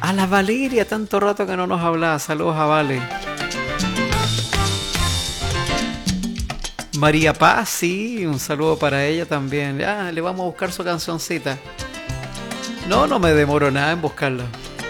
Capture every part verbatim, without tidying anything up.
A la Valeria, tanto rato que no nos hablaba. Saludos a Vale. María Paz, sí, un saludo para ella también. Ya, le vamos a buscar su cancioncita. No, no me demoro nada en buscarla.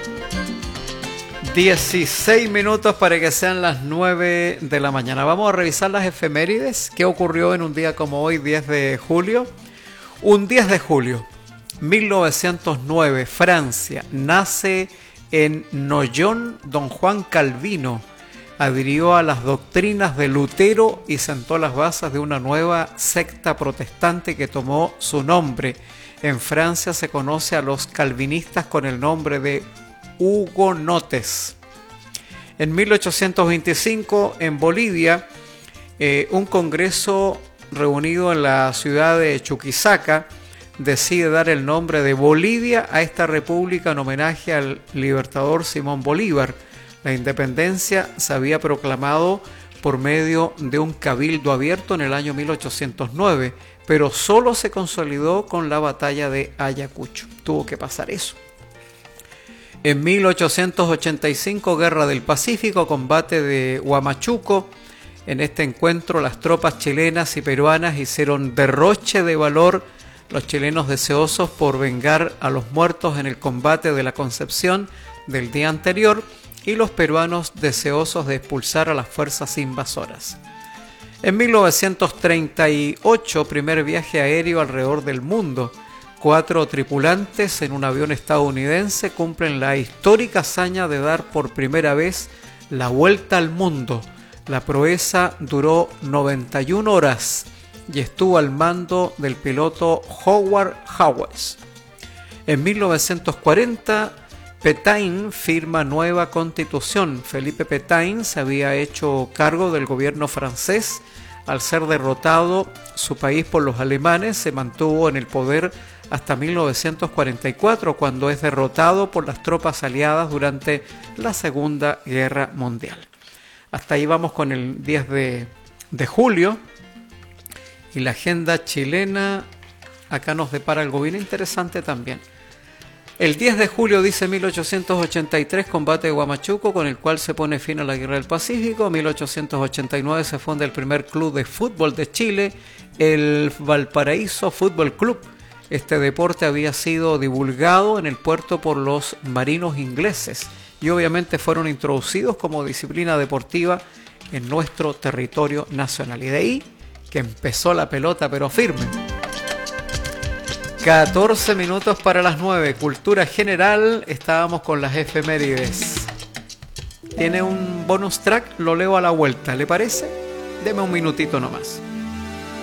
dieciséis minutos para que sean las nueve de la mañana. Vamos a revisar las efemérides. ¿Qué ocurrió en un día como hoy, diez de julio? Un diez de julio, mil novecientos nueve, Francia. Nace en Noyon don Juan Calvino. Adhirió a las doctrinas de Lutero y sentó las bases de una nueva secta protestante que tomó su nombre. En Francia se conoce a los calvinistas con el nombre de hugonotes. En mil ochocientos veinticinco, en Bolivia, eh, un congreso reunido en la ciudad de Chuquisaca decide dar el nombre de Bolivia a esta república en homenaje al libertador Simón Bolívar. La independencia se había proclamado por medio de un cabildo abierto en el año mil ochocientos nueve, pero solo se consolidó con la batalla de Ayacucho. Tuvo que pasar eso. En mil ochocientos ochenta y cinco, Guerra del Pacífico, combate de Huamachuco. En este encuentro las tropas chilenas y peruanas hicieron derroche de valor, los chilenos deseosos por vengar a los muertos en el combate de la Concepción del día anterior y los peruanos deseosos de expulsar a las fuerzas invasoras. En mil novecientos treinta y ocho, primer viaje aéreo alrededor del mundo. Cuatro tripulantes en un avión estadounidense cumplen la histórica hazaña de dar por primera vez la vuelta al mundo. La proeza duró noventa y una horas y estuvo al mando del piloto Howard Hawes. En mil novecientos cuarenta, Pétain firma nueva constitución. Felipe Pétain se había hecho cargo del gobierno francés. Al ser derrotado su país por los alemanes, se mantuvo en el poder hasta mil novecientos cuarenta y cuatro, cuando es derrotado por las tropas aliadas durante la Segunda Guerra Mundial. Hasta ahí vamos con el diez de julio. Y la agenda chilena acá nos depara algo bien interesante también. El diez de julio, dice mil ochocientos ochenta y tres, combate de Huamachuco, con el cual se pone fin a la Guerra del Pacífico. mil ochocientos ochenta y nueve se funda el primer club de fútbol de Chile, el Valparaíso Fútbol Club. Este deporte había sido divulgado en el puerto por los marinos ingleses y obviamente fueron introducidos como disciplina deportiva en nuestro territorio nacional. Y de ahí que empezó la pelota, pero firme. catorce minutos para las nueve. Cultura general. Estábamos con las efemérides. Tiene un bonus track, lo leo a la vuelta. ¿Le parece? Deme un minutito nomás.